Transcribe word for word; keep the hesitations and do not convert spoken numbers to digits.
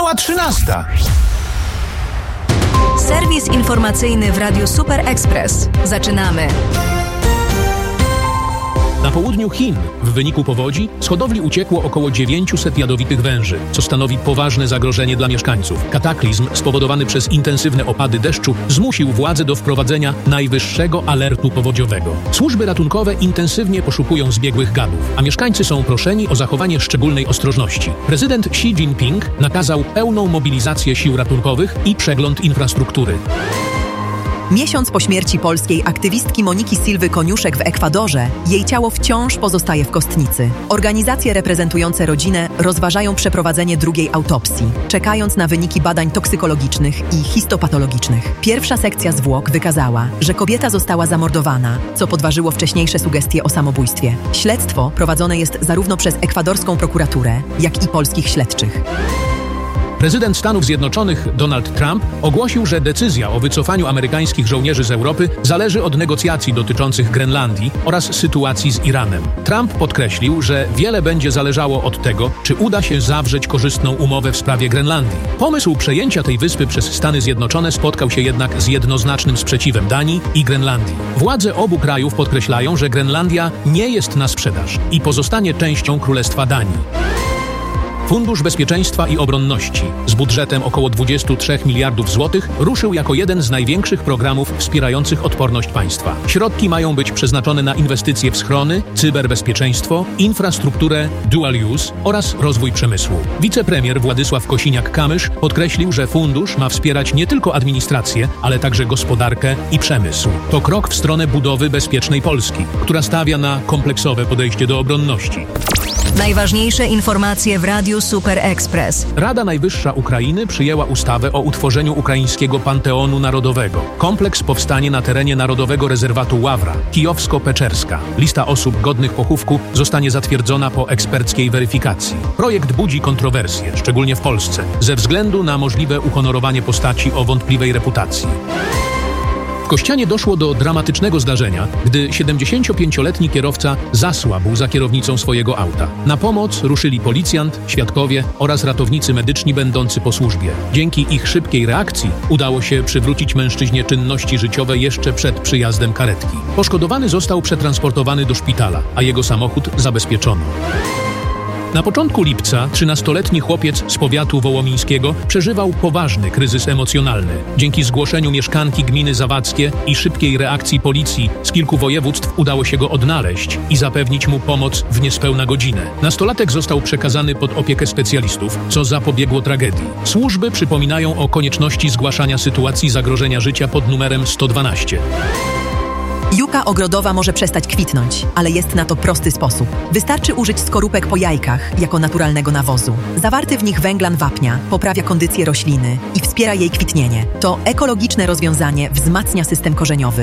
Minęła trzynasta. Serwis informacyjny w Radiu Super Express. Zaczynamy. Na południu Chin w wyniku powodzi z hodowli uciekło około dziewięćset jadowitych węży, co stanowi poważne zagrożenie dla mieszkańców. Kataklizm spowodowany przez intensywne opady deszczu zmusił władze do wprowadzenia najwyższego alertu powodziowego. Służby ratunkowe intensywnie poszukują zbiegłych gadów, a mieszkańcy są proszeni o zachowanie szczególnej ostrożności. Prezydent Xi Jinping nakazał pełną mobilizację sił ratunkowych i przegląd infrastruktury. Miesiąc po śmierci polskiej aktywistki Moniki Silwy Koniuszek w Ekwadorze, jej ciało wciąż pozostaje w kostnicy. Organizacje reprezentujące rodzinę rozważają przeprowadzenie drugiej autopsji, czekając na wyniki badań toksykologicznych i histopatologicznych. Pierwsza sekcja zwłok wykazała, że kobieta została zamordowana, co podważyło wcześniejsze sugestie o samobójstwie. Śledztwo prowadzone jest zarówno przez ekwadorską prokuraturę, jak i polskich śledczych. Prezydent Stanów Zjednoczonych Donald Trump ogłosił, że decyzja o wycofaniu amerykańskich żołnierzy z Europy zależy od negocjacji dotyczących Grenlandii oraz sytuacji z Iranem. Trump podkreślił, że wiele będzie zależało od tego, czy uda się zawrzeć korzystną umowę w sprawie Grenlandii. Pomysł przejęcia tej wyspy przez Stany Zjednoczone spotkał się jednak z jednoznacznym sprzeciwem Danii i Grenlandii. Władze obu krajów podkreślają, że Grenlandia nie jest na sprzedaż i pozostanie częścią Królestwa Danii. Fundusz Bezpieczeństwa i Obronności z budżetem około dwudziestu trzech miliardów złotych ruszył jako jeden z największych programów wspierających odporność państwa. Środki mają być przeznaczone na inwestycje w schrony, cyberbezpieczeństwo, infrastrukturę dual use oraz rozwój przemysłu. Wicepremier Władysław Kosiniak-Kamysz podkreślił, że fundusz ma wspierać nie tylko administrację, ale także gospodarkę i przemysł. To krok w stronę budowy bezpiecznej Polski, która stawia na kompleksowe podejście do obronności. Najważniejsze informacje w Radiu Super Express. Rada Najwyższa Ukrainy przyjęła ustawę o utworzeniu ukraińskiego Panteonu Narodowego. Kompleks powstanie na terenie Narodowego Rezerwatu Ławra, Kijowsko-Peczerska. Lista osób godnych pochówku zostanie zatwierdzona po eksperckiej weryfikacji. Projekt budzi kontrowersje, szczególnie w Polsce, ze względu na możliwe uhonorowanie postaci o wątpliwej reputacji. W Kościanie doszło do dramatycznego zdarzenia, gdy siedemdziesięciopięcioletni kierowca zasłabł za kierownicą swojego auta. Na pomoc ruszyli policjant, świadkowie oraz ratownicy medyczni będący po służbie. Dzięki ich szybkiej reakcji udało się przywrócić mężczyźnie czynności życiowe jeszcze przed przyjazdem karetki. Poszkodowany został przetransportowany do szpitala, a jego samochód zabezpieczono. Na początku lipca trzynastoletni chłopiec z powiatu wołomińskiego przeżywał poważny kryzys emocjonalny. Dzięki zgłoszeniu mieszkanki gminy Zawadzkie i szybkiej reakcji policji z kilku województw udało się go odnaleźć i zapewnić mu pomoc w niespełna godzinę. Nastolatek został przekazany pod opiekę specjalistów, co zapobiegło tragedii. Służby przypominają o konieczności zgłaszania sytuacji zagrożenia życia pod numerem sto dwanaście. Juka ogrodowa może przestać kwitnąć, ale jest na to prosty sposób. Wystarczy użyć skorupek po jajkach jako naturalnego nawozu. Zawarty w nich węglan wapnia poprawia kondycję rośliny i wspiera jej kwitnienie. To ekologiczne rozwiązanie wzmacnia system korzeniowy